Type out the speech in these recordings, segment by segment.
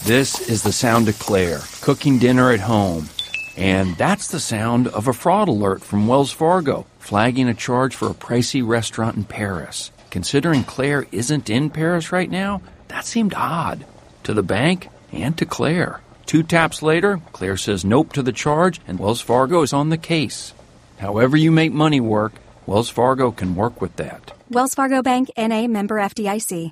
This is the sound of Claire, cooking dinner at home. And that's the sound of a fraud alert from Wells Fargo, flagging a charge for a pricey restaurant in Paris. Considering Claire isn't in Paris right now, that seemed odd. To the bank and to Claire. 2 taps later, Claire says nope to the charge, and Wells Fargo is on the case. However you make money work, Wells Fargo can work with that. Wells Fargo Bank, N.A., member FDIC.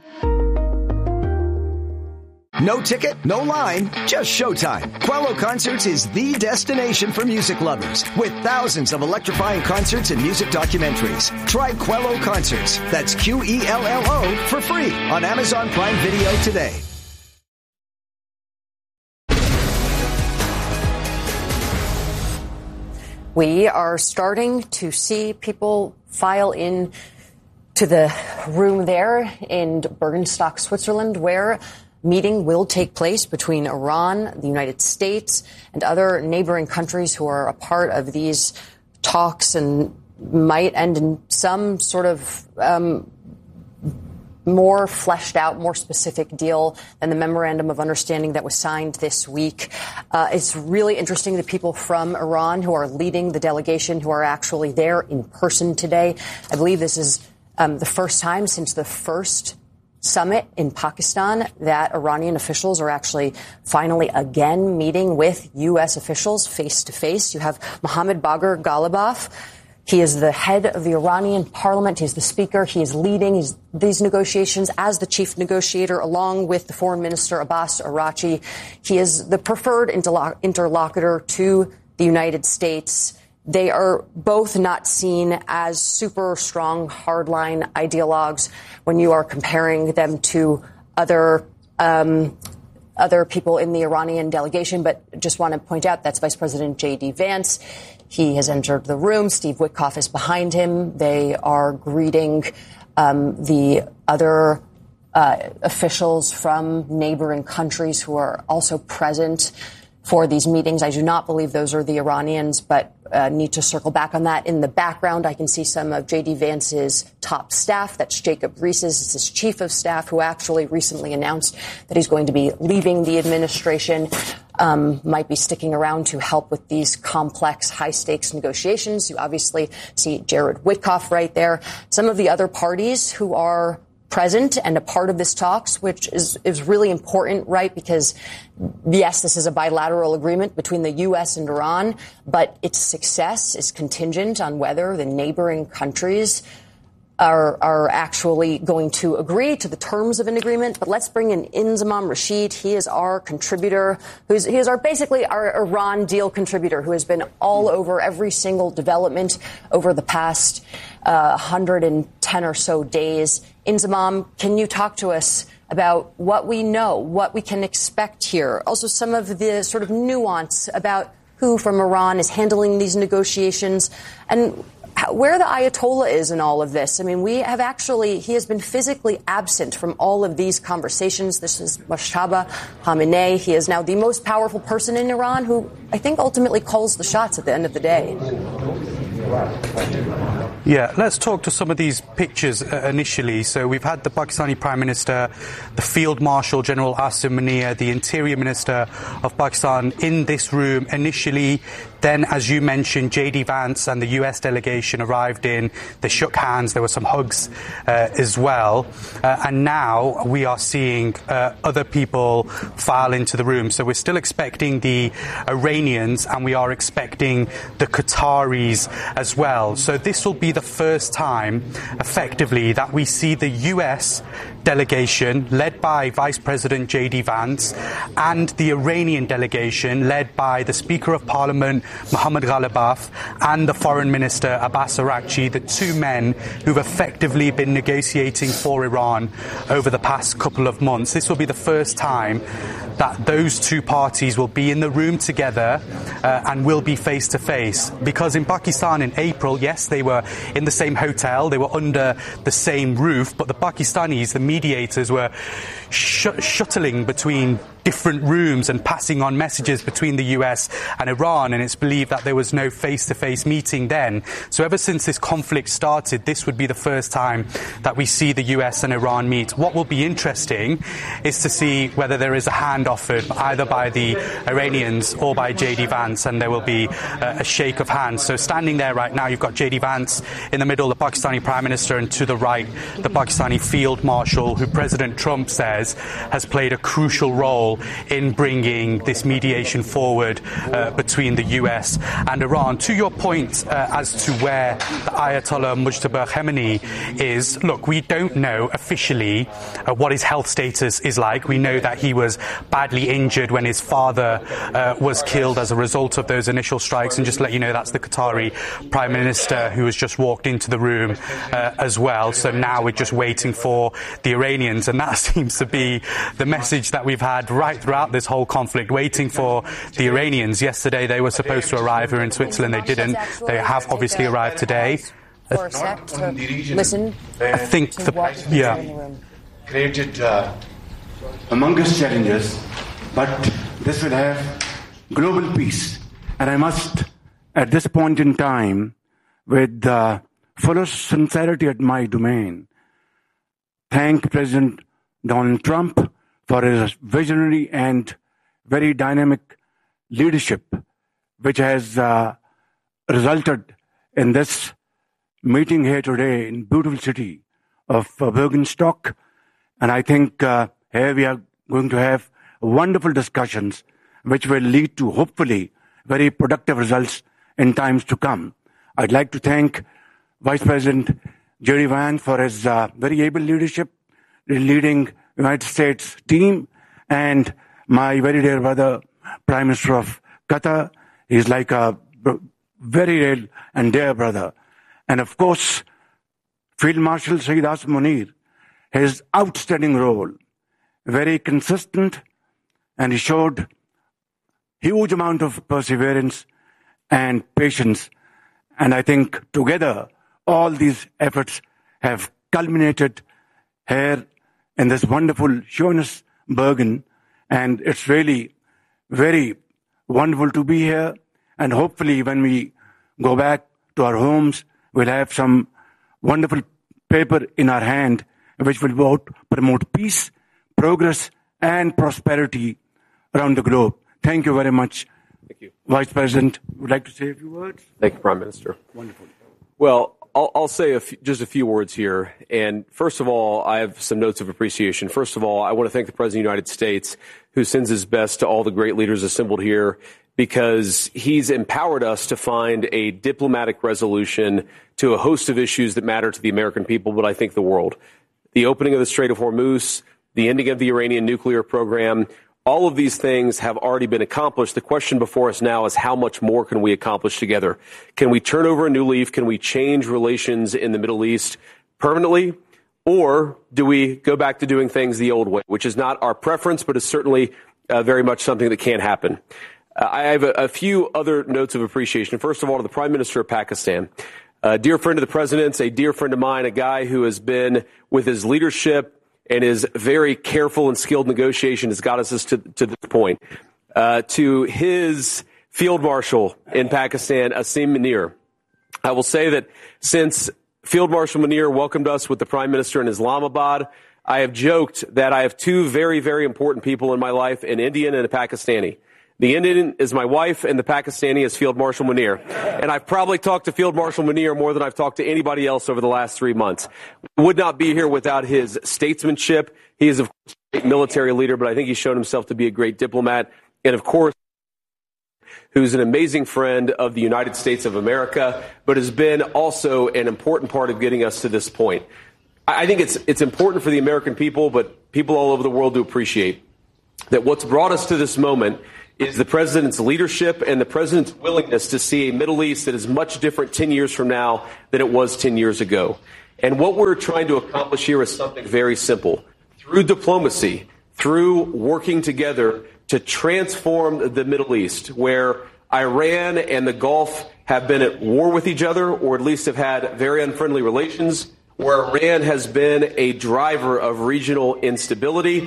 No ticket, no line, just showtime. Quello Concerts is the destination for music lovers with thousands of electrifying concerts and music documentaries. Try Quello Concerts, that's Quello, for free on Amazon Prime Video today. We are starting to see people file in to the room there in Bergenstock, Switzerland, where meeting will take place between Iran, the United States, and other neighboring countries who are a part of these talks and might end in some sort of more fleshed out, more specific deal than the memorandum of understanding that was signed this week. It's really interesting that people from Iran who are leading the delegation, who are actually there in person today. I believe this is the first time since the first summit in Pakistan that Iranian officials are actually finally again meeting with U.S. officials face to face. You have Mohammad Bagher Ghalibaf. He is the head of the Iranian parliament. He's the speaker. He is leading these negotiations as the chief negotiator, along with the foreign minister, Abbas Araghchi. He is the preferred interlocutor to the United States. They are both not seen as super strong hardline ideologues when you are comparing them to other people in the Iranian delegation. But just want to point out that's Vice President J.D. Vance. He has entered the room. Steve Witkoff is behind him. They are greeting the other officials from neighboring countries who are also present for these meetings. I do not believe those are the Iranians, but need to circle back on that. In the background, I can see some of J.D. Vance's top staff. That's Jacob Reeses. It's his chief of staff, who actually recently announced that he's going to be leaving the administration, might be sticking around to help with these complex, high-stakes negotiations. You obviously see Jared Witkoff right there. Some of the other parties who are present and a part of this talks, which is really important, right? Because, yes, this is a bilateral agreement between the U.S. and Iran, but its success is contingent on whether the neighboring countries are actually going to agree to the terms of an agreement. But let's bring in Inzamam Rashid. He is our contributor, he is basically our Iran deal contributor, who has been all over every single development over the past 110 or so days. Inzamam, can you talk to us about what we know, what we can expect here? Also, some of the sort of nuance about who from Iran is handling these negotiations and where the Ayatollah is in all of this. I mean, he has been physically absent from all of these conversations. This is Mojtaba Khamenei. He is now the most powerful person in Iran, who I think ultimately calls the shots at the end of the day. Yeah, let's talk to some of these pictures initially. So we've had the Pakistani Prime Minister, the Field Marshal General Asim Munir, the Interior Minister of Pakistan in this room initially. Then, as you mentioned, J.D. Vance and the U.S. delegation arrived in. They shook hands. There were some hugs as well. And now we are seeing other people file into the room. So we're still expecting the Iranians and we are expecting the Qataris as well. So this will be the first time, effectively, that we see the U.S. delegation led by Vice President J.D. Vance and the Iranian delegation led by the Speaker of Parliament Mohammad Ghalibaf and the Foreign Minister Abbas Araghchi, the two men who've effectively been negotiating for Iran over the past couple of months. This will be the first time that those two parties will be in the room together and will be face to face. Because in Pakistan in April, yes, they were in the same hotel, they were under the same roof, but the Pakistanis, the mediators, were shuttling between different rooms and passing on messages between the US and Iran, and it's believed that there was no face-to-face meeting then. So ever since this conflict started, this would be the first time that we see the US and Iran meet. What will be interesting is to see whether there is a hand offered either by the Iranians or by J.D. Vance, and there will be a shake of hands. So standing there right now, you've got J.D. Vance in the middle, the Pakistani Prime Minister, and to the right, the Pakistani Field Marshal, who President Trump says has played a crucial role in bringing this mediation forward between the US and Iran. To your point as to where the Ayatollah Mujtaba Khamenei is, look, we don't know officially what his health status is like. We know that he was badly injured when his father was killed as a result of those initial strikes. And just to let you know, that's the Qatari Prime Minister who has just walked into the room as well. So now we're just waiting for the Iranians, and that seems to be the message that we've had right throughout this whole conflict, waiting for the Iranians. Yesterday they were supposed to arrive here in Switzerland. They didn't. They have obviously arrived today. For a sec to listen. I think created humongous challenges, but this will have global peace. And I must, at this point in time, with the fullest sincerity at my domain, thank President Donald Trump for his visionary and very dynamic leadership, which has resulted in this meeting here today in beautiful city of Bergenstock. And I think here we are going to have wonderful discussions which will lead to hopefully very productive results in times to come. I'd like to thank Vice President J.D. Vance for his very able leadership, leading United States team, and my very dear brother, Prime Minister of Qatar. He's like a very real and dear brother. And of course, Field Marshal Sayyid Asim Munir, his outstanding role, very consistent, and he showed huge amount of perseverance and patience. And I think together, all these efforts have culminated here in this wonderful Schönes-Bergen. And it's really very wonderful to be here. And hopefully when we go back to our homes, we'll have some wonderful paper in our hand which will both promote peace, progress, and prosperity around the globe. Thank you very much. Thank you. Vice President, would like to say a few words? Thank you, Prime Minister. Wonderful. Well, I'll say just a few words here. And first of all, I have some notes of appreciation. First of all, I want to thank the President of the United States, who sends his best to all the great leaders assembled here, because he's empowered us to find a diplomatic resolution to a host of issues that matter to the American people, but I think the world. The opening of the Strait of Hormuz, the ending of the Iranian nuclear program, all of these things have already been accomplished. The question before us now is how much more can we accomplish together? Can we turn over a new leaf? Can we change relations in the Middle East permanently? Or do we go back to doing things the old way, which is not our preference, but is certainly very much something that can happen. I have a few other notes of appreciation. First of all, to the Prime Minister of Pakistan, a dear friend of the President's, a dear friend of mine, a guy who has been with his leadership and his very careful and skilled negotiation has got us to this point. To his Field Marshal in Pakistan, Asim Munir, I will say that since Field Marshal Munir welcomed us with the Prime Minister in Islamabad, I have joked that I have two very, very important people in my life, an Indian and a Pakistani. The Indian is my wife, and the Pakistani is Field Marshal Munir. And I've probably talked to Field Marshal Munir more than I've talked to anybody else over the last 3 months. We would not be here without his statesmanship. He is, of course, a great military leader, but I think he's shown himself to be a great diplomat. And, of course, who's an amazing friend of the United States of America, but has been also an important part of getting us to this point. I think it's important for the American people, but people all over the world to appreciate that what's brought us to this moment is the President's leadership and the President's willingness to see a Middle East that is much different 10 years from now than it was 10 years ago. And what we're trying to accomplish here is something very simple. Through diplomacy, through working together to transform the Middle East, where Iran and the Gulf have been at war with each other, or at least have had very unfriendly relations where Iran has been a driver of regional instability.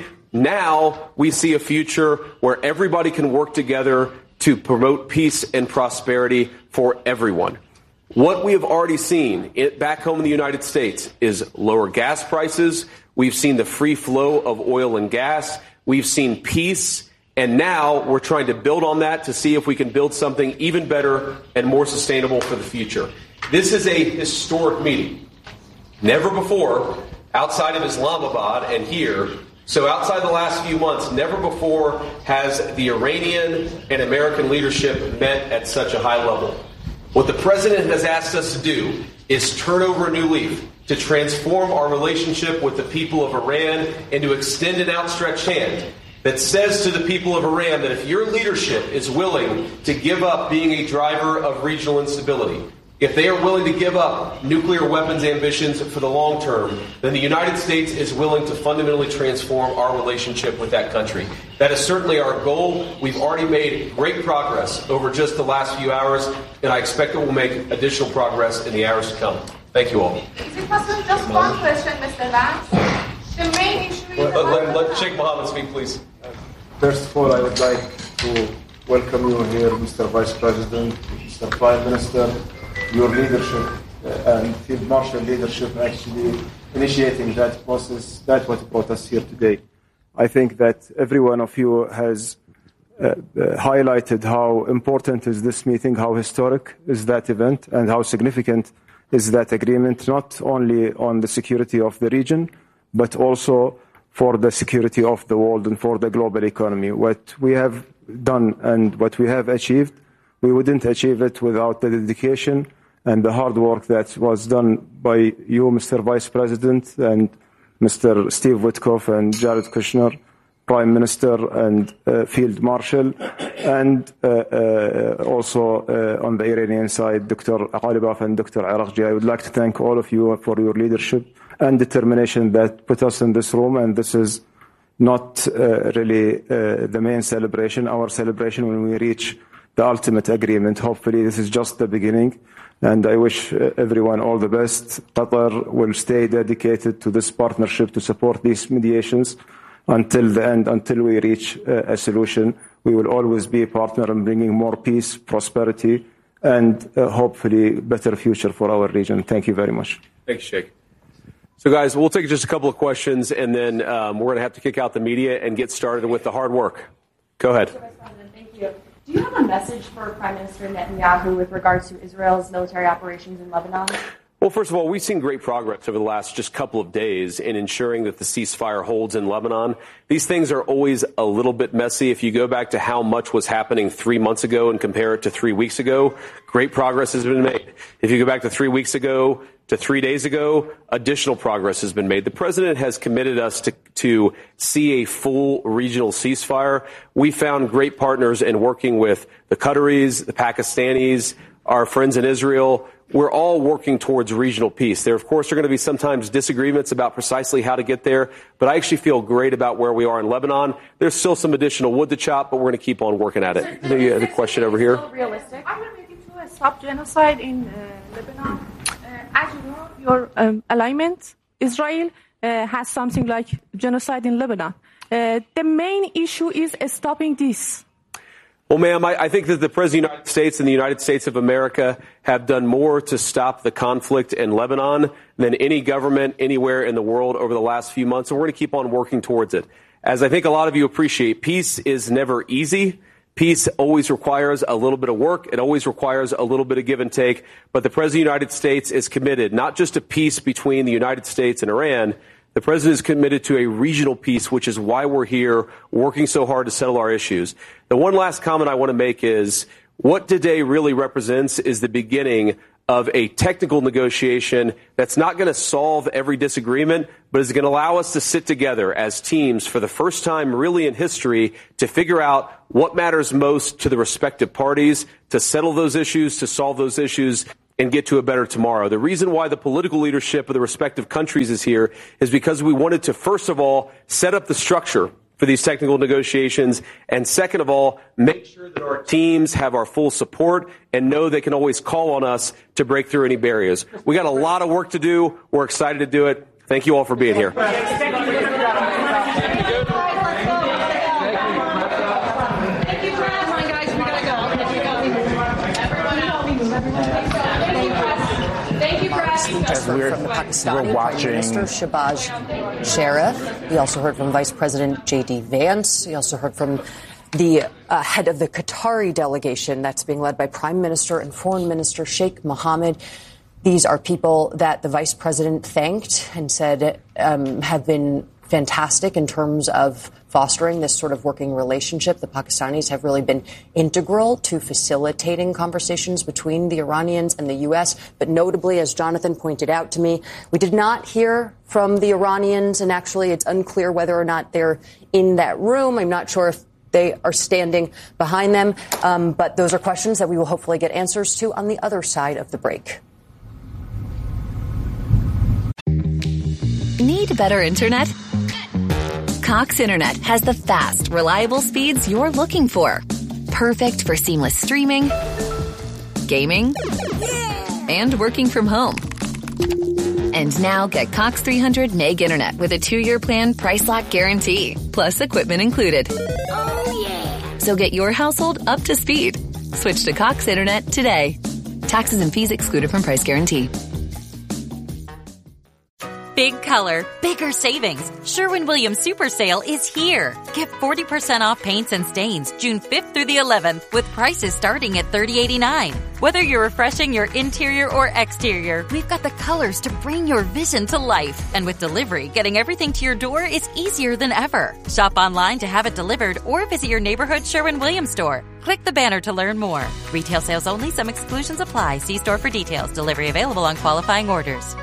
Now we see a future where everybody can work together to promote peace and prosperity for everyone. What we have already seen back home in the United States is lower gas prices. We've seen the free flow of oil and gas. We've seen peace. And now we're trying to build on that to see if we can build something even better and more sustainable for the future. This is a historic meeting. Never before, outside of Islamabad and here, so outside the last few months, never before has the Iranian and American leadership met at such a high level. What the president has asked us to do is turn over a new leaf, to transform our relationship with the people of Iran and to extend an outstretched hand that says to the people of Iran that if your leadership is willing to give up being a driver of regional instability, if they are willing to give up nuclear weapons ambitions for the long term, then the United States is willing to fundamentally transform our relationship with that country. That is certainly our goal. We've already made great progress over just the last few hours, and I expect that we'll make additional progress in the hours to come. Thank you all. Is it possible just one question, Mr. Vance? The main issue is... Let Sheikh Mohammed speak, please. First of all, I would like to welcome you here, Mr. Vice President, Mr. Prime Minister. Your leadership and Field Marshal leadership actually initiating that process, that's what brought us here today. I think that every one of you has highlighted how important is this meeting, how historic is that event, and how significant is that agreement, not only on the security of the region, but also for the security of the world and for the global economy. What we have done and what we have achieved, we wouldn't achieve it without the dedication and the hard work that was done by you, Mr. Vice President, and Mr. Steve Witkoff and Jared Kushner, Prime Minister and Field Marshal, and also on the Iranian side, Dr. Ghalibaf and Dr. Araqji. I would like to thank all of you for your leadership and determination that put us in this room, and this is not really the main celebration. Our celebration when we reach the ultimate agreement. Hopefully this is just the beginning, and I wish everyone all the best. Qatar will stay dedicated to this partnership to support these mediations until the end, until we reach a solution. We will always be a partner in bringing more peace, prosperity, and hopefully better future for our region. Thank you very much. Thanks, Sheikh. So, guys, we'll take just a couple of questions, and then we're going to have to kick out the media and get started with the hard work. Go ahead. Mr. Vice President, thank you. Do you have a message for Prime Minister Netanyahu with regards to Israel's military operations in Lebanon? Well, first of all, we've seen great progress over the last just couple of days in ensuring that the ceasefire holds in Lebanon. These things are always a little bit messy. If you go back to how much was happening 3 months ago and compare it to 3 weeks ago, great progress has been made. If you go back to 3 weeks ago to 3 days ago, additional progress has been made. The president has committed us to see a full regional ceasefire. We found great partners in working with the Qataris, the Pakistanis, our friends in Israel. We're all working towards regional peace. There, of course, are going to be sometimes disagreements about precisely how to get there, but I actually feel great about where we are in Lebanon. There's still some additional wood to chop, but we're going to keep on working at it. The question over here. Realistic. Are you ready to stop genocide in Lebanon? As you know, your alignment, Israel, has something like genocide in Lebanon. The main issue is stopping this. Well, ma'am, I think that the President of the United States and the United States of America have done more to stop the conflict in Lebanon than any government anywhere in the world over the last few months, and we're going to keep on working towards it. As I think a lot of you appreciate, peace is never easy. Peace always requires a little bit of work. It always requires a little bit of give and take. But the President of the United States is committed not just to peace between the United States and Iran. The president is committed to a regional peace, which is why we're here working so hard to settle our issues. The one last comment I want to make is what today really represents is the beginning of a technical negotiation that's not going to solve every disagreement, but is going to allow us to sit together as teams for the first time really in history to figure out what matters most to the respective parties, to settle those issues, to solve those issues, and get to a better tomorrow. The reason why the political leadership of the respective countries is here is because we wanted to, first of all, set up the structure for these technical negotiations. And second of all, make sure that our teams have our full support and know they can always call on us to break through any barriers. We got a lot of work to do. We're excited to do it. Thank you all for being here. Just heard from the Pakistani Prime Minister Shehbaz Sharif. We also heard from Vice President J.D. Vance. We also heard from the head of the Qatari delegation that's being led by Prime Minister and Foreign Minister Sheikh Mohammed. These are people that the Vice President thanked and said have been fantastic in terms of fostering this sort of working relationship. The Pakistanis have really been integral to facilitating conversations between the Iranians and the U.S. But notably, as Jonathan pointed out to me, we did not hear from the Iranians, and actually it's unclear whether or not they're in that room. I'm not sure if they are standing behind them. But those are questions that we will hopefully get answers to on the other side of the break. Need better internet? Cox Internet has the fast, reliable speeds you're looking for. Perfect for seamless streaming, gaming, and working from home. And now get Cox 300 Meg Internet with a 2-year plan price lock guarantee, plus equipment included. Oh, yeah. So get your household up to speed. Switch to Cox Internet today. Taxes and fees excluded from price guarantee. Big color, bigger savings. Sherwin-Williams Super Sale is here. Get 40% off paints and stains June 5th through the 11th with prices starting at $30.89. Whether you're refreshing your interior or exterior, we've got the colors to bring your vision to life. And with delivery, getting everything to your door is easier than ever. Shop online to have it delivered or visit your neighborhood Sherwin-Williams store. Click the banner to learn more. Retail sales only. Some exclusions apply. See store for details. Delivery available on qualifying orders.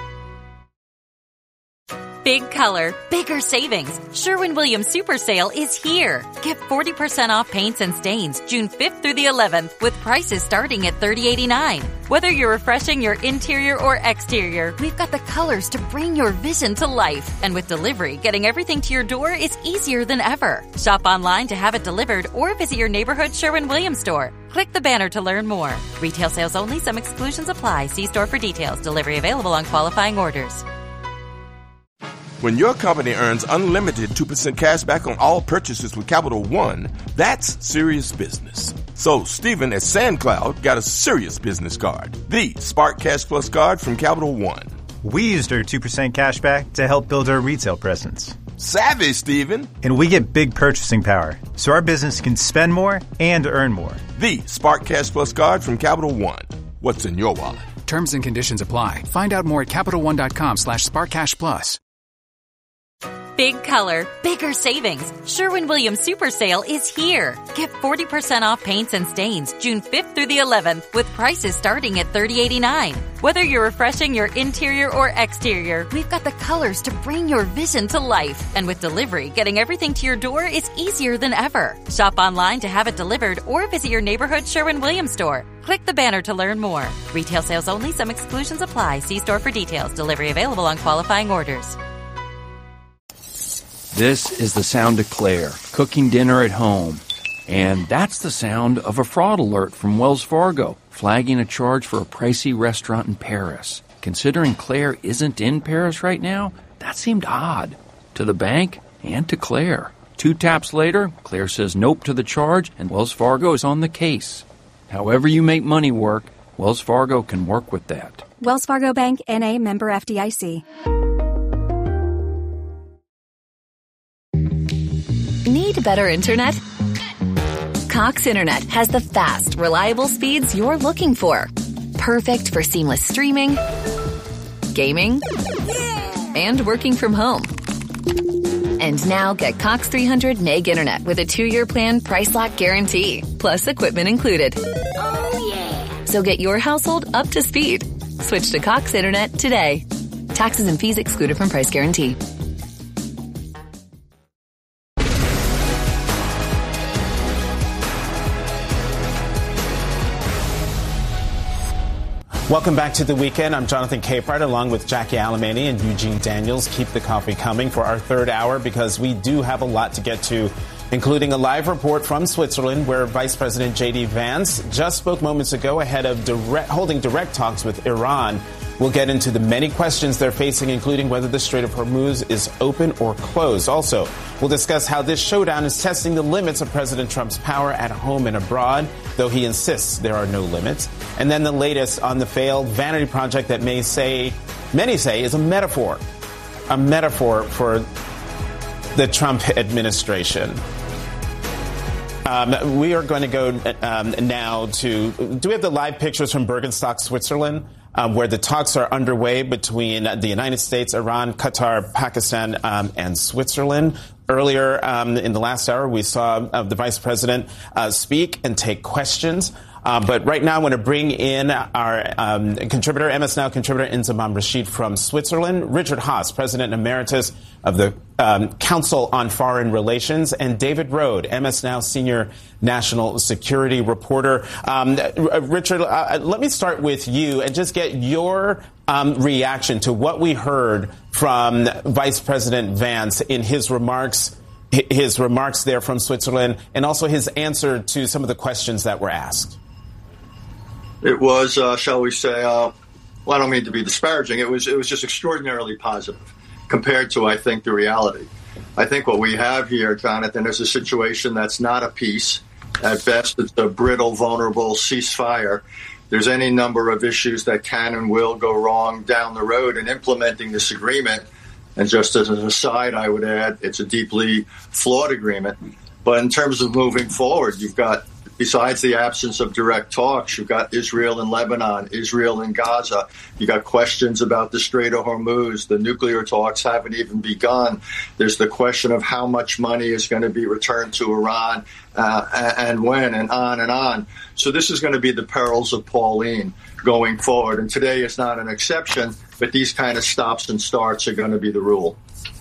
Big color, bigger savings. Sherwin-Williams Super Sale is here. Get 40% off paints and stains June 5th through the 11th with prices starting at $30.89. Whether you're refreshing your interior or exterior, we've got the colors to bring your vision to life. And with delivery, getting everything to your door is easier than ever. Shop online to have it delivered or visit your neighborhood Sherwin-Williams store. Click the banner to learn more. Retail sales only. Some exclusions apply. See store for details. Delivery available on qualifying orders. When your company earns unlimited 2% cash back on all purchases with Capital One, that's serious business. So Stephen at SandCloud got a serious business card, the Spark Cash Plus card from Capital One. We used our 2% cash back to help build our retail presence. Savvy, Stephen. And we get big purchasing power, so our business can spend more and earn more. The Spark Cash Plus card from Capital One. What's in your wallet? Terms and conditions apply. Find out more at CapitalOne.com/SparkCashPlus. Big color, bigger savings. Sherwin-Williams Super Sale is here. Get 40% off paints and stains June 5th through the 11th with prices starting at $30.89. Whether you're refreshing your interior or exterior, we've got the colors to bring your vision to life. And with delivery, getting everything to your door is easier than ever. Shop online to have it delivered or visit your neighborhood Sherwin-Williams store. Click the banner to learn more. Retail sales only. Some exclusions apply. See store for details. Delivery available on qualifying orders. This is the sound of Claire cooking dinner at home. And that's the sound of a fraud alert from Wells Fargo, flagging a charge for a pricey restaurant in Paris. Considering Claire isn't in Paris right now, that seemed odd. To the bank and to Claire. 2 taps later, Claire says nope to the charge, and Wells Fargo is on the case. However you make money work, Wells Fargo can work with that. Wells Fargo Bank, N.A., member FDIC. Need better internet? Cox Internet has the fast, reliable speeds you're looking for. Perfect for seamless streaming, gaming, and working from home. And now get Cox 300 Meg Internet with a 2-year plan price lock guarantee, plus equipment included. Oh, yeah. So get your household up to speed. Switch to Cox Internet today. Taxes and fees excluded from price guarantee. Welcome back to The Weekend. I'm Jonathan Capehart along with Jackie Alemany and Eugene Daniels. Keep the coffee coming for our third hour because we do have a lot to get to, including a live report from Switzerland where Vice President J.D. Vance just spoke moments ago ahead of holding direct talks with Iran. We'll get into the many questions they're facing, including whether the Strait of Hormuz is open or closed. Also, we'll discuss how this showdown is testing the limits of President Trump's power at home and abroad, though he insists there are no limits. And then the latest on the failed vanity project that many say is a metaphor for the Trump administration. We are going to go now to, do we have the live pictures from Bergenstock, Switzerland, where the talks are underway between the United States, Iran, Qatar, Pakistan, and Switzerland. Earlier in the last hour, we saw the vice president speak and take questions. But right now, I want to bring in our contributor, MS Now contributor Inzamam Rashid from Switzerland, Richard Haass, President Emeritus of the Council on Foreign Relations, and David Rohde, MS Now Senior National Security Reporter. Richard, let me start with you and just get your reaction to what we heard from Vice President Vance in his remarks there from Switzerland, and also his answer to some of the questions that were asked. It was, shall we say, well, I don't mean to be disparaging. It was just extraordinarily positive compared to, I think, the reality. I think what we have here, Jonathan, is a situation that's not a peace. At best, it's a brittle, vulnerable ceasefire. There's any number of issues that can and will go wrong down the road in implementing this agreement. And just as an aside, I would add, it's a deeply flawed agreement. But in terms of moving forward, you've got, besides the absence of direct talks, you've got Israel and Lebanon, Israel and Gaza. You got questions about the Strait of Hormuz. The nuclear talks haven't even begun. There's the question of how much money is going to be returned to Iran and when, and on and on. So this is going to be the perils of Pauline going forward. And today is not an exception, but these kind of stops and starts are going to be the rule.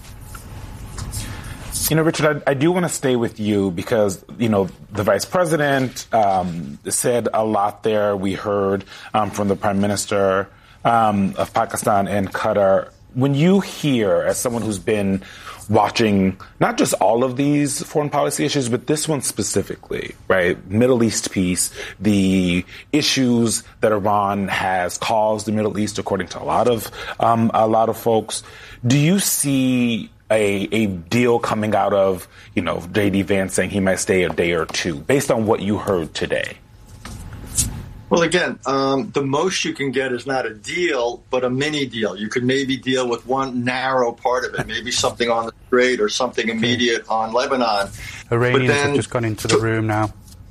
You know, Richard, I do want to stay with you because, you know, the vice president said a lot there. We heard from the prime minister of Pakistan and Qatar. When you hear, as someone who's been watching not just all of these foreign policy issues, but this one specifically, right? Middle East peace, the issues that Iran has caused the Middle East, according to a lot of folks. Do you see a deal coming out of, you know, J.D. Vance saying he might stay a day or two, based on what you heard today? Well, again, the most you can get is not a deal, but a mini deal. You could maybe deal with one narrow part of it, maybe something on the Strait or something immediate on Lebanon. Iranians have just gone into the room now.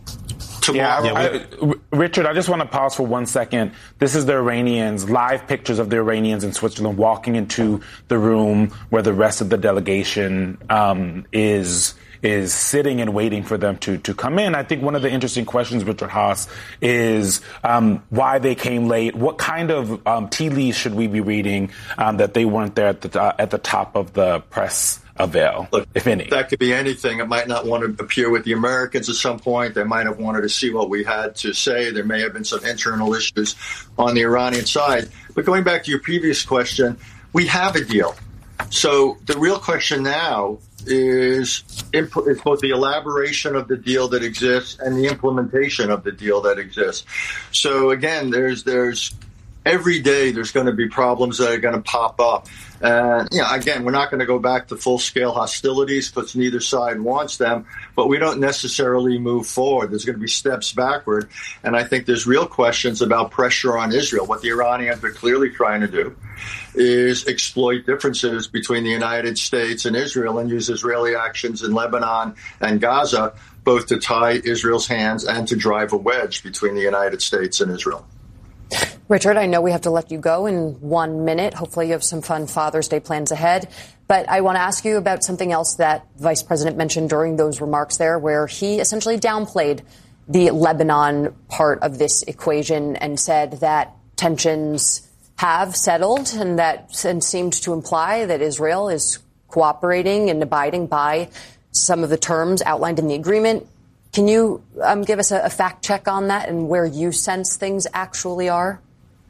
Richard, I just want to pause for 1 second. This is the Iranians, live pictures of the Iranians in Switzerland walking into the room where the rest of the delegation is sitting and waiting for them to come in. I think one of the interesting questions, Richard Haass, is why they came late. What kind of tea leaves should we be reading that they weren't there at the top of the press avail, if any? That could be anything. It might not want to appear with the Americans at some point. They might have wanted to see what we had to say. There may have been some internal issues on the Iranian side. But going back to your previous question, we have a deal. So the real question now is both the elaboration of the deal that exists and the implementation of the deal that exists. So again, there's every day there's going to be problems that are going to pop up. And, again, we're not going to go back to full-scale hostilities because neither side wants them, but we don't necessarily move forward. There's going to be steps backward. And I think there's real questions about pressure on Israel. What the Iranians are clearly trying to do is exploit differences between the United States and Israel and use Israeli actions in Lebanon and Gaza, both to tie Israel's hands and to drive a wedge between the United States and Israel. Richard, I know we have to let you go in 1 minute. Hopefully you have some fun Father's Day plans ahead. But I want to ask you about something else that Vice President mentioned during those remarks there, where he essentially downplayed the Lebanon part of this equation and said that tensions have settled and seemed to imply that Israel is cooperating and abiding by some of the terms outlined in the agreement. Can you give us a fact check on that and where you sense things actually are?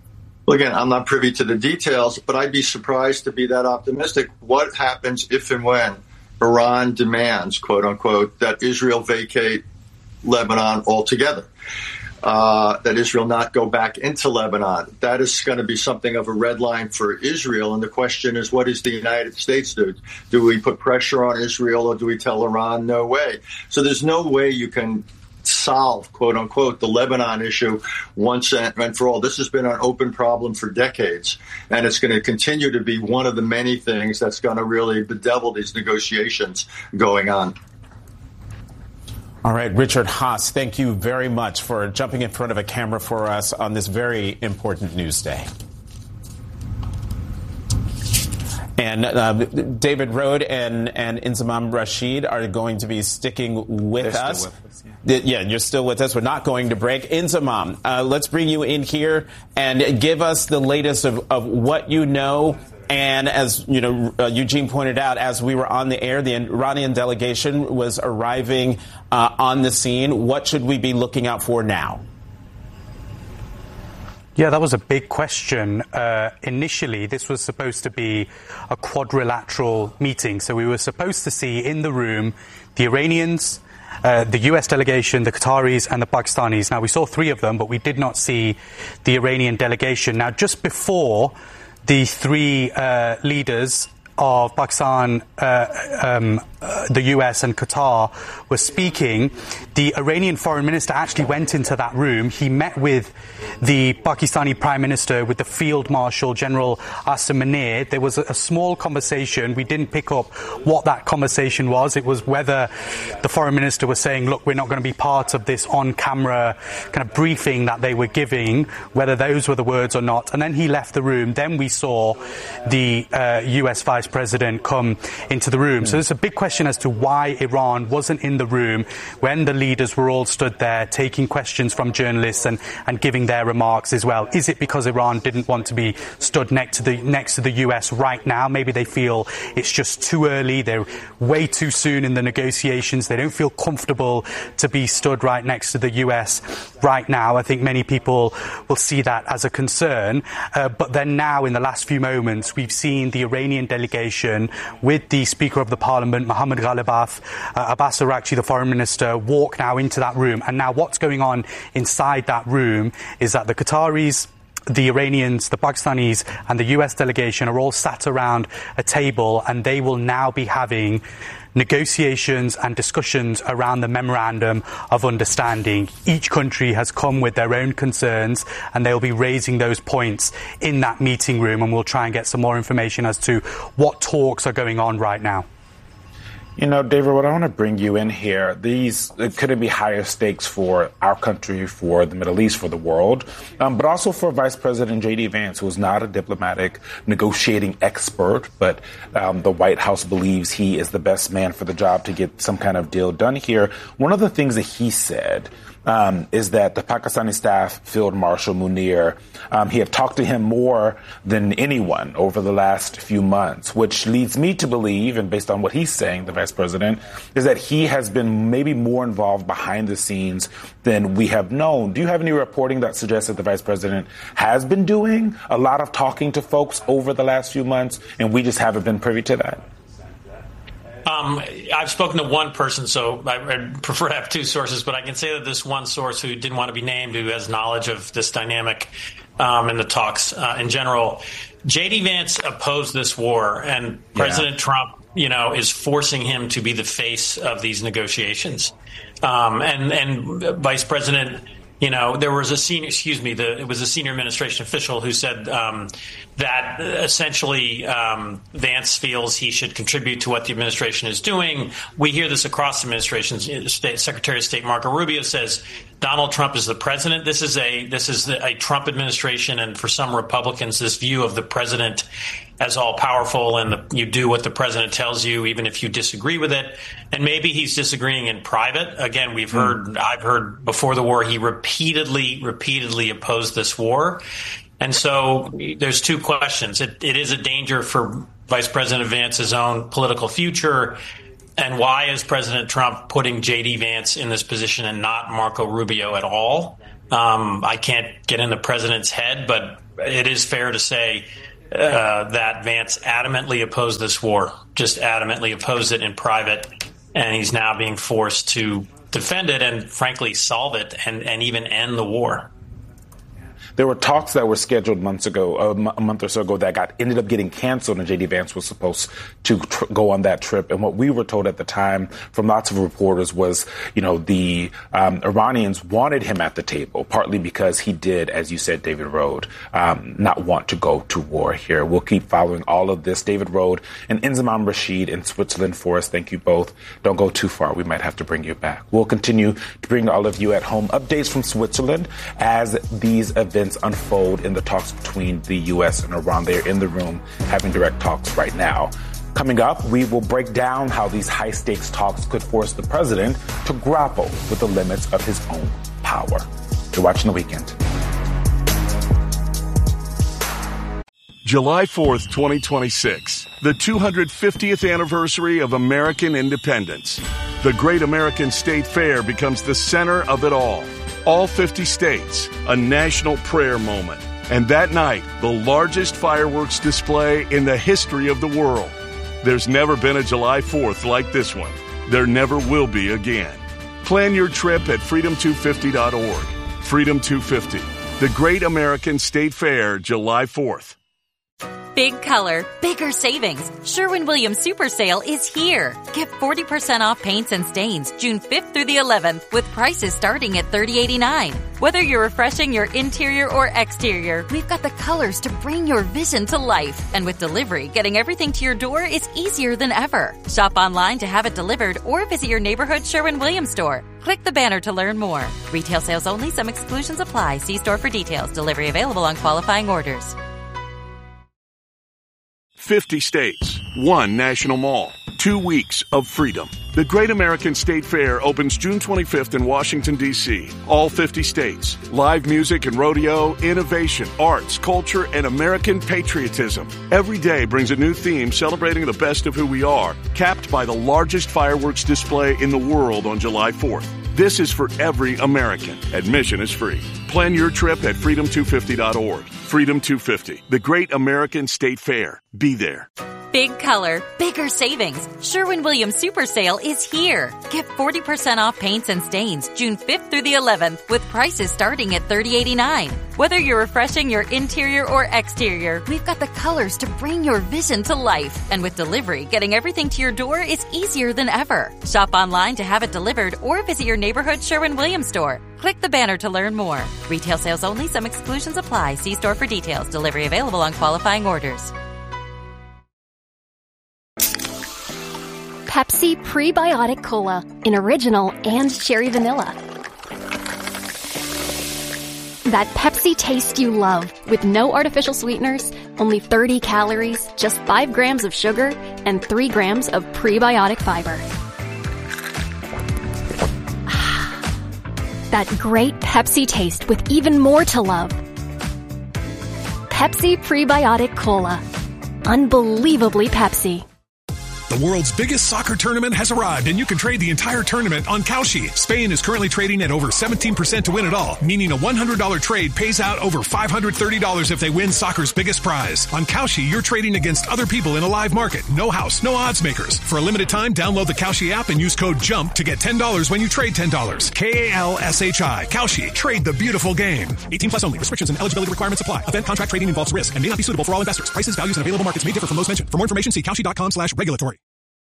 Well, again, I'm not privy to the details, but I'd be surprised to be that optimistic. What happens if and when Iran demands, quote unquote, that Israel vacate Lebanon altogether? That Israel not go back into Lebanon. That is going to be something of a red line for Israel. And the question is, what does the United States do? Do we put pressure on Israel, or do we tell Iran no way? So there's no way you can solve, quote unquote, the Lebanon issue once and for all. This has been an open problem for decades, and it's going to continue to be one of the many things that's going to really bedevil these negotiations going on. All right, Richard Haass, thank you very much for jumping in front of a camera for us on this very important news day. And David Rohde and Inzamam Rashid are going to be sticking with us. Yeah, you're still with us. We're not going to break. Inzamam, let's bring you in here and give us the latest of what you know. And as you know, Eugene pointed out, as we were on the air, the Iranian delegation was arriving on the scene. What should we be looking out for now? Yeah, that was a big question. Initially, this was supposed to be a quadrilateral meeting. So we were supposed to see in the room the Iranians, the U.S. delegation, the Qataris, and the Pakistanis. Now, we saw three of them, but we did not see the Iranian delegation. Now, just before the three leaders of Pakistan, the US and Qatar were speaking, the Iranian foreign minister actually went into that room. He met with the Pakistani Prime Minister, with the Field Marshal General Asim Munir. There was a small conversation. We didn't pick up what that conversation was. It was whether the foreign minister was saying, look, we're not going to be part of this on-camera kind of briefing that they were giving, whether those were the words or not. And then he left the room. Then we saw the US Vice President come into the room. So there's a big question as to why Iran wasn't in the room when the leaders were all stood there taking questions from journalists and giving their remarks as well. Is it because Iran didn't want to be stood next to the US right now? Maybe they feel it's just too early. They're way too soon in the negotiations. They don't feel comfortable to be stood right next to the US right now. I think many people will see that as a concern. But then now, in the last few moments, we've seen the Iranian delegation with the Speaker of the Parliament, Mohammad Ghalibaf, Abbas Araghchi, the Foreign Minister, walk now into that room. And now what's going on inside that room is that the Qataris, the Iranians, the Pakistanis and the US delegation are all sat around a table, and they will now be having negotiations and discussions around the Memorandum of Understanding. Each country has come with their own concerns, and they'll be raising those points in that meeting room, and we'll try and get some more information as to what talks are going on right now. You know, David, what I want to bring you in here, couldn't be higher stakes for our country, for the Middle East, for the world, but also for Vice President J.D. Vance, who is not a diplomatic negotiating expert, but the White House believes he is the best man for the job to get some kind of deal done here. One of the things that he said is that the Pakistani staff, Field Marshal Munir, he had talked to him more than anyone over the last few months, which leads me to believe, and based on what he's saying, the Vice President, is that he has been maybe more involved behind the scenes than we have known. Do you have any reporting that suggests that the Vice President has been doing a lot of talking to folks over the last few months, and we just haven't been privy to that? I've spoken to one person, so I prefer to have two sources, but I can say that this one source who didn't want to be named, who has knowledge of this dynamic in the talks in general, J.D. Vance opposed this war, and President Trump, is forcing him to be the face of these negotiations. And Vice President, there was a senior, it was a senior administration official who said that essentially Vance feels he should contribute to what the administration is doing. We hear this across the administration. Secretary of State Marco Rubio says Donald Trump is the president. This is a Trump administration, and for some Republicans, this view of the president as all powerful, and you do what the president tells you, even if you disagree with it. And maybe he's disagreeing in private. Again, I've heard before the war, he repeatedly opposed this war. And so there's two questions. It is a danger for Vice President Vance's own political future. And why is President Trump putting J.D. Vance in this position and not Marco Rubio at all? I can't get in the president's head, but it is fair to say that Vance adamantly opposed this war, just adamantly opposed it in private, and he's now being forced to defend it and, frankly, solve it and even end the war. There were talks that were scheduled months ago, a month or so ago, that ended up getting canceled, and J.D. Vance was supposed to go on that trip. And what we were told at the time from lots of reporters was, the Iranians wanted him at the table, partly because he did, as you said, David Rode, not want to go to war here. We'll keep following all of this. David Rode and Inzamam Rashid in Switzerland for us. Thank you both. Don't go too far. We might have to bring you back. We'll continue to bring all of you at home updates from Switzerland as these events unfold in the talks between the U.S. and Iran. They're in the room having direct talks right now. Coming up, we will break down how these high-stakes talks could force the president to grapple with the limits of his own power. You're watching The Weekend. July 4th, 2026, the 250th anniversary of American independence. The Great American State Fair becomes the center of it all. All 50 states, a national prayer moment. And that night, the largest fireworks display in the history of the world. There's never been a July 4th like this one. There never will be again. Plan your trip at freedom250.org. Freedom 250, the Great American State Fair, July 4th. Big color, bigger savings. Sherwin-Williams Super Sale is here. Get 40% off paints and stains June 5th through the 11th with prices starting at $30.89. Whether you're refreshing your interior or exterior, we've got the colors to bring your vision to life. And with delivery, getting everything to your door is easier than ever. Shop online to have it delivered or visit your neighborhood Sherwin-Williams store. Click the banner to learn more. Retail sales only. Some exclusions apply. See store for details. Delivery available on qualifying orders. 50 states, one national mall, 2 weeks of freedom. The Great American State Fair opens June 25th in Washington, D.C. All 50 states. Live music and rodeo, innovation, arts, culture, and American patriotism. Every day brings a new theme celebrating the best of who we are, capped by the largest fireworks display in the world on July 4th. This is for every American. Admission is free. Plan your trip at freedom250.org. Freedom 250, the Great American State Fair. Be there. Big color, bigger savings. Sherwin-Williams Super Sale is here. Get 40% off paints and stains June 5th through the 11th with prices starting at $30.89. Whether you're refreshing your interior or exterior, we've got the colors to bring your vision to life. And with delivery, getting everything to your door is easier than ever. Shop online to have it delivered or visit your neighborhood Sherwin-Williams store. Click the banner to learn more. Retail sales only. Some exclusions apply. See store for details. Delivery available on qualifying orders. Pepsi Prebiotic Cola in original and cherry vanilla. That Pepsi taste you love with no artificial sweeteners, only 30 calories, just 5 grams of sugar, and 3 grams of prebiotic fiber. That great Pepsi taste with even more to love. Pepsi Prebiotic Cola. Unbelievably Pepsi. The world's biggest soccer tournament has arrived, and you can trade the entire tournament on Kalshi. Spain is currently trading at over 17% to win it all, meaning a $100 trade pays out over $530 if they win soccer's biggest prize. On Kalshi, you're trading against other people in a live market. No house, no odds makers. For a limited time, download the Kalshi app and use code JUMP to get $10 when you trade $10. Kalshi. Kalshi. Trade the beautiful game. 18 plus only. Restrictions and eligibility requirements apply. Event contract trading involves risk and may not be suitable for all investors. Prices, values, and available markets may differ from those mentioned. For more information, see Kalshi.com/regulatory.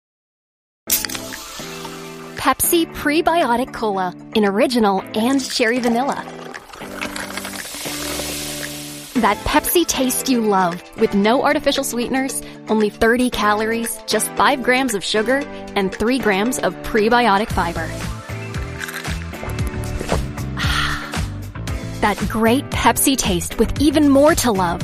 Pepsi Prebiotic Cola in original and cherry vanilla. That Pepsi taste you love with no artificial sweeteners, only 30 calories, just 5 grams of sugar, and 3 grams of prebiotic fiber. That great Pepsi taste with even more to love.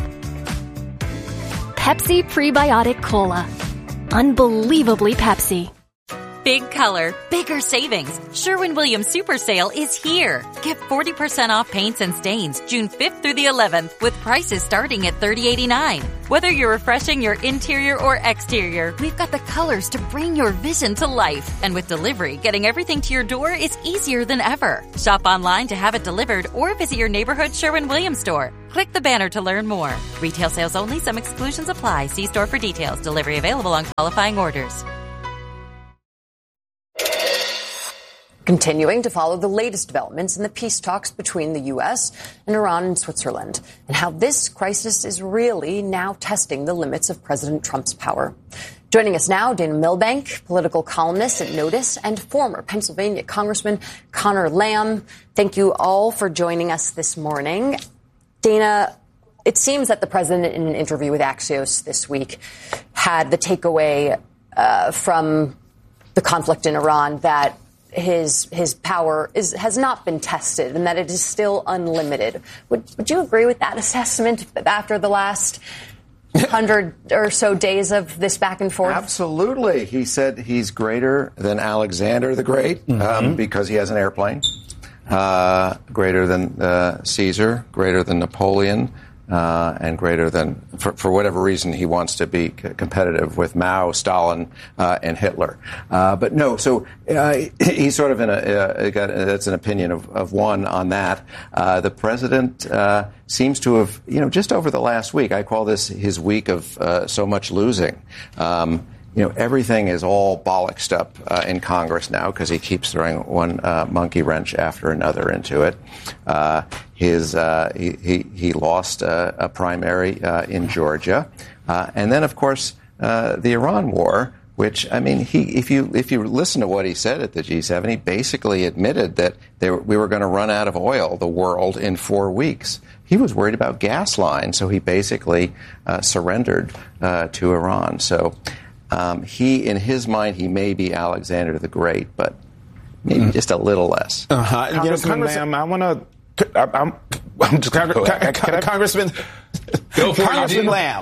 Pepsi Prebiotic Cola. Unbelievably Pepsi. Big color, bigger savings. Sherwin-Williams Super Sale is here. Get 40% off paints and stains June 5th through the 11th with prices starting at $30.89. Whether you're refreshing your interior or exterior, we've got the colors to bring your vision to life. And with delivery, getting everything to your door is easier than ever. Shop online to have it delivered or visit your neighborhood Sherwin-Williams store. Click the banner to learn more. Retail sales only. Some exclusions apply. See store for details. Delivery available on qualifying orders. Continuing to follow the latest developments in the peace talks between the U.S. and Iran and Switzerland, and how this crisis is really now testing the limits of President Trump's power. Joining us now, Dana Milbank, political columnist at Notice, and former Pennsylvania Congressman Conor Lamb. Thank you all for joining us this morning. Dana, it seems that the president, in an interview with Axios this week, had the takeaway from the conflict in Iran that his power has not been tested and that it is still unlimited. Would you agree with that assessment after the last 100 or so days of this back and forth? Absolutely. He said he's greater than Alexander the Great because he has an airplane, greater than Caesar, greater than Napoleon, and greater than, for whatever reason, he wants to be competitive with Mao, Stalin, and Hitler. But no, so he's sort of that's an opinion of one on that. The president seems to have, just over the last week, I call this his week of so much losing. Everything is all bollocksed up in Congress now because he keeps throwing one monkey wrench after another into it. He lost a primary in Georgia, and then of course the Iran war, which if you listen to what he said at the G7, he basically admitted that we were going to run out of oil, the world, in 4 weeks. He was worried about gas lines, so he basically surrendered to Iran. So. In his mind, he may be Alexander the Great, but maybe just a little less. Congressman Lamb, Congressman Lamb,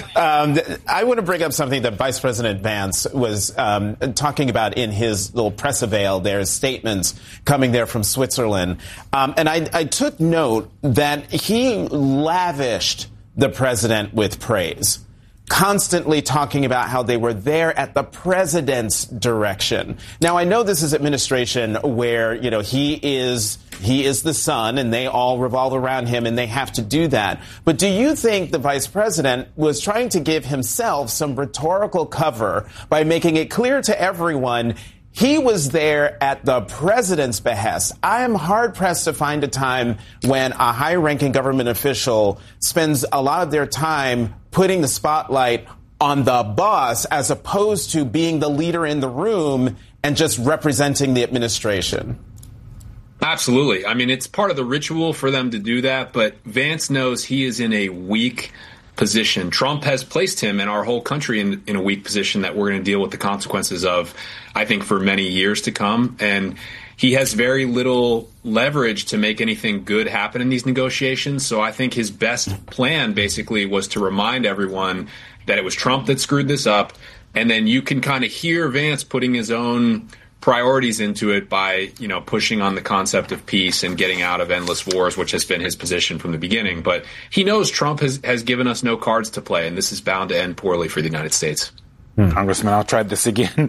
I want to bring up something that Vice President Vance was talking about in his little press avail. There's statements coming there from Switzerland. And I took note that he lavished the president with praise, constantly talking about how they were there at the president's direction. Now, I know this is administration where, he is the sun and they all revolve around him and they have to do that. But do you think the vice president was trying to give himself some rhetorical cover by making it clear to everyone he was there at the president's behest? I am hard-pressed to find a time when a high-ranking government official spends a lot of their time putting the spotlight on the boss as opposed to being the leader in the room and just representing the administration. Absolutely. It's part of the ritual for them to do that, but Vance knows he is in a weak position. Trump has placed him and our whole country in a weak position that we're going to deal with the consequences of, I think, for many years to come. And he has very little leverage to make anything good happen in these negotiations. So I think his best plan basically was to remind everyone that it was Trump that screwed this up. And then you can kind of hear Vance putting his own priorities into it by, pushing on the concept of peace and getting out of endless wars, which has been his position from the beginning. But he knows Trump has given us no cards to play, and this is bound to end poorly for the United States. Congressman, I'll try this again.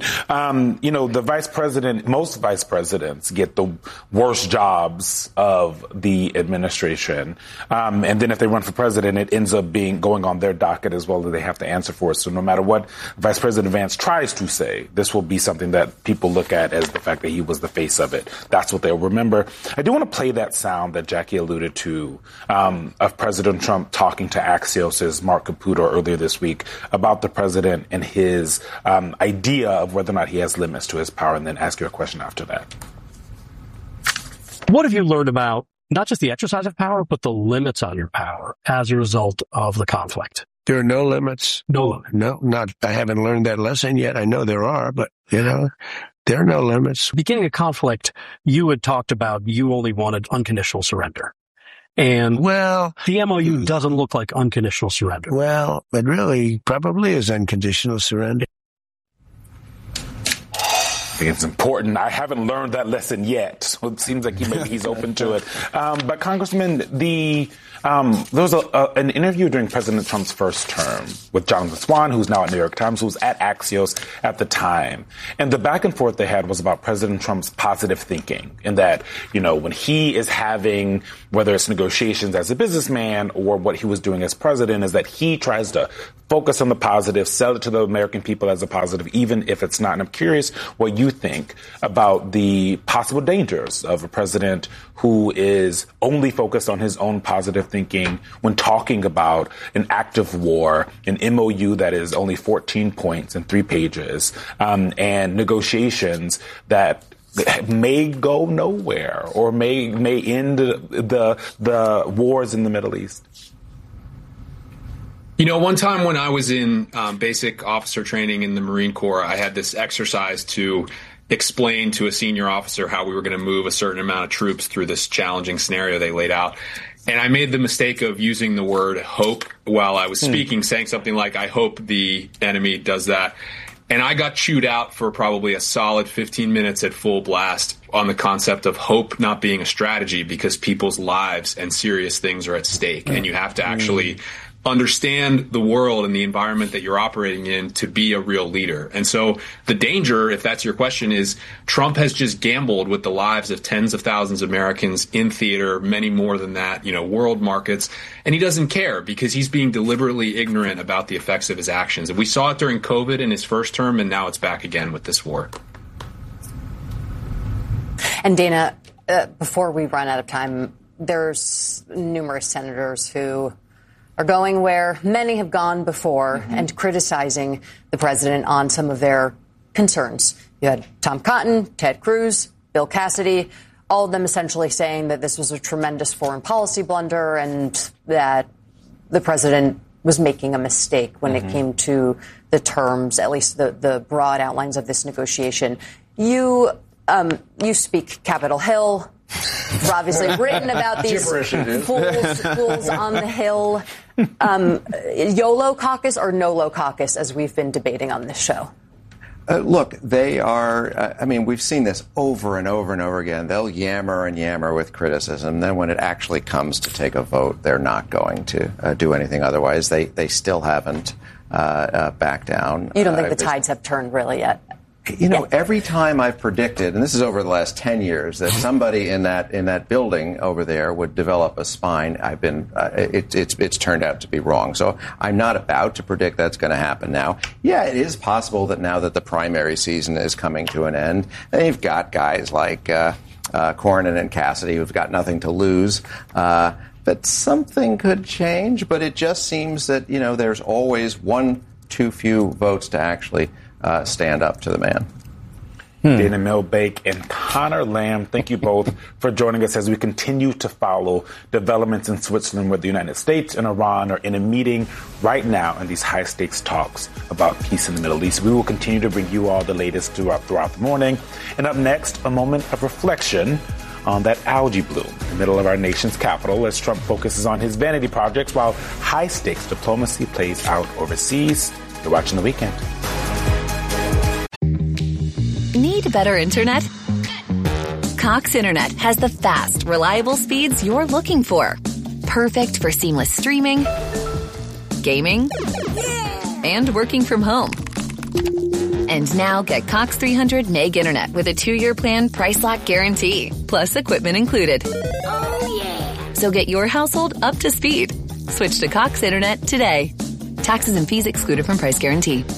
The vice president, most vice presidents get the worst jobs of the administration. And then if they run for president, it ends up going on their docket as well that they have to answer for. So no matter what Vice President Vance tries to say, this will be something that people look at as the fact that he was the face of it. That's what they'll remember. I do want to play that sound that Jackie alluded to, of President Trump talking to Axios' Mark Caputo earlier this week about the president and his idea of whether or not he has limits to his power, and then ask you a question after that. What have you learned about not just the exercise of power, but the limits on your power as a result of the conflict? There are no limits. No, I haven't learned that lesson yet. I know there are, but, there are no limits. Beginning a conflict, you had talked about you only wanted unconditional surrender. And the MOU doesn't look like unconditional surrender. Well, it really probably is unconditional surrender. think it's important. I haven't learned that lesson yet, so it seems like he's open to it. But Congressman, there was an interview during President Trump's first term with Jonathan Swan, who's now at New York Times, who was at Axios at the time. And the back and forth they had was about President Trump's positive thinking, and that, when he is having, whether it's negotiations as a businessman or what he was doing as president, is that he tries to focus on the positive, sell it to the American people as a positive, even if it's not. And I'm curious what you think about the possible dangers of a president who is only focused on his own positive thinking when talking about an active war, an MOU that is only 14 points and 3 pages, and negotiations that may go nowhere or may end the wars in the Middle East. One time when I was in basic officer training in the Marine Corps, I had this exercise to explain to a senior officer how we were going to move a certain amount of troops through this challenging scenario they laid out. And I made the mistake of using the word hope while I was speaking, saying something like, I hope the enemy does that. And I got chewed out for probably a solid 15 minutes at full blast on the concept of hope not being a strategy, because people's lives and serious things are at stake. And you have to actually understand the world and the environment that you're operating in to be a real leader. And so the danger, if that's your question, is Trump has just gambled with the lives of tens of thousands of Americans in theater, many more than that, world markets. And he doesn't care because he's being deliberately ignorant about the effects of his actions. And we saw it during COVID in his first term, and now it's back again with this war. And Dana, before we run out of time, there's numerous senators who are going where many have gone before and criticizing the president on some of their concerns. You had Tom Cotton, Ted Cruz, Bill Cassidy, all of them essentially saying that this was a tremendous foreign policy blunder and that the president was making a mistake when it came to the terms, at least the broad outlines of this negotiation. You speak Capitol Hill. You've obviously written about these fools on the Hill. YOLO caucus or NOLO caucus, as we've been debating on this show? Look, they are, we've seen this over and over and over again. They'll yammer and yammer with criticism. Then when it actually comes to take a vote, they're not going to do anything otherwise. They still haven't backed down. You don't think the tides have turned really yet? Every time I've predicted, and this is over the last 10 years, that somebody in that building over there would develop a spine, it's turned out to be wrong. So I'm not about to predict that's going to happen now. Yeah, it is possible that now that the primary season is coming to an end, and you've got guys like Cornyn and Cassidy who've got nothing to lose. That something could change, but it just seems that, there's always one too few votes to actually stand up to the man. Dana Milbank and Connor Lamb, thank you both for joining us as we continue to follow developments in Switzerland, where the United States and Iran are in a meeting right now in these high-stakes talks about peace in the Middle East. We will continue to bring you all the latest throughout the morning. And up next, a moment of reflection on that algae bloom in the middle of our nation's capital as Trump focuses on his vanity projects while high-stakes diplomacy plays out overseas. You're watching The Weekend. Need better internet? Cox Internet has the fast, reliable speeds you're looking for. Perfect for seamless streaming, gaming, and working from home. And now get Cox 300 meg internet with a 2-year plan price lock guarantee, plus equipment included. Oh, yeah. So get your household up to speed. Switch to Cox Internet today. Taxes and fees excluded from price guarantee.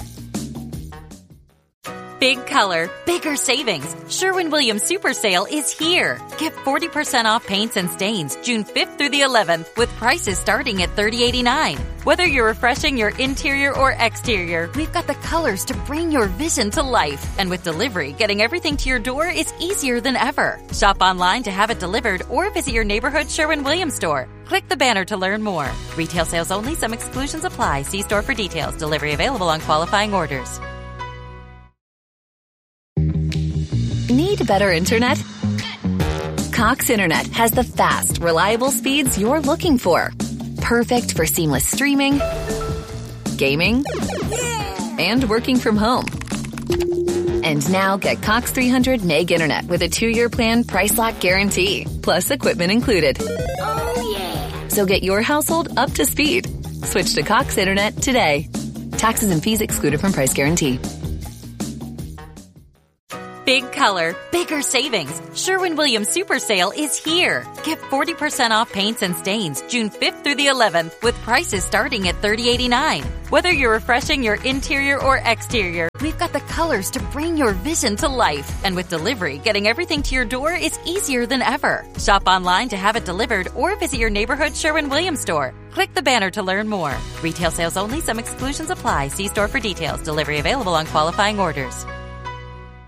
Big color, bigger savings. Sherwin-Williams Super Sale is here. Get 40% off paints and stains June 5th through the 11th with prices starting at $30.89. Whether you're refreshing your interior or exterior, we've got the colors to bring your vision to life. And with delivery, getting everything to your door is easier than ever. Shop online to have it delivered or visit your neighborhood Sherwin-Williams store. Click the banner to learn more. Retail sales only. Some exclusions apply. See store for details. Delivery available on qualifying orders. Need better internet? Cox Internet has the fast, reliable speeds you're looking for. Perfect for seamless streaming, gaming, and working from home. And now get Cox 300 Meg Internet with a 2-year plan, price lock guarantee, plus equipment included. Oh, yeah. So get your household up to speed. Switch to Cox Internet today. Taxes and fees excluded from price guarantee. Big color, bigger savings. Sherwin-Williams Super Sale is here. Get 40% off paints and stains June 5th through the 11th with prices starting at $30.89. Whether you're refreshing your interior or exterior, we've got the colors to bring your vision to life. And with delivery, getting everything to your door is easier than ever. Shop online to have it delivered or visit your neighborhood Sherwin-Williams store. Click the banner to learn more. Retail sales only. Some exclusions apply. See store for details. Delivery available on qualifying orders.